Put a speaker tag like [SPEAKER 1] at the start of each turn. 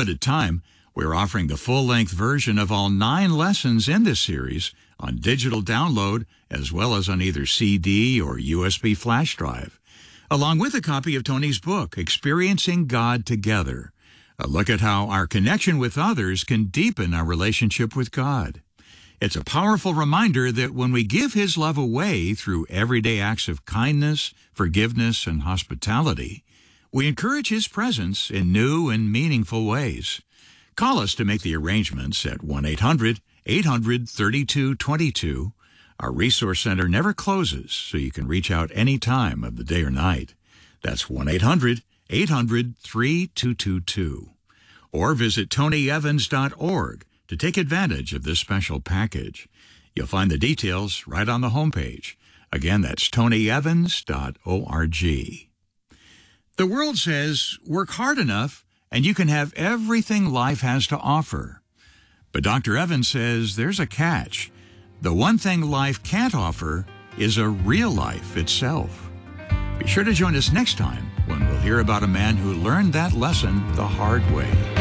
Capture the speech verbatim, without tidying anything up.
[SPEAKER 1] limited time, we're offering the full-length version of all nine lessons in this series on digital download as well as on either C D or U S B flash drive, along with a copy of Tony's book, Experiencing God Together, a look at how our connection with others can deepen our relationship with God. It's a powerful reminder that when we give His love away through everyday acts of kindness, forgiveness, and hospitality, we encourage His presence in new and meaningful ways. Call us to make the arrangements at one eight hundred, eight hundred, thirty-two twenty-two. Our resource center never closes, so you can reach out any time of the day or night. That's one eight hundred, eight hundred, thirty-two twenty-two. Or visit tony evans dot org to take advantage of this special package. You'll find the details right on the homepage. Again, that's tony evans dot org. The world says, work hard enough and you can have everything life has to offer. But Doctor Evans says there's a catch. The one thing life can't offer is a real life itself. Be sure to join us next time when we'll hear about a man who learned that lesson the hard way.